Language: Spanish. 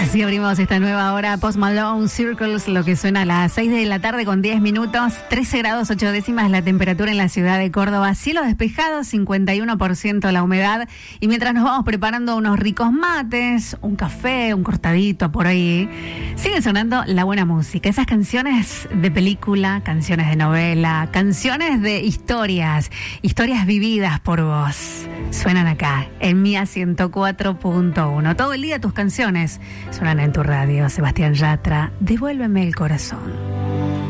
Así abrimos esta nueva hora. Post Malone, Circles, lo que suena a las 6 de la tarde con 10 minutos. 13 grados 8 décimas la temperatura en la ciudad de Córdoba. Cielo despejado, 51% la humedad. Y mientras nos vamos preparando unos ricos mates, un café, un cortadito por ahí, sigue sonando la buena música. Esas canciones de película, canciones de novela, canciones de historias vividas por vos. Suenan acá, en Mía 104.1. Todo el día tus canciones suenan en tu radio. Sebastián Yatra, Devuélveme el corazón.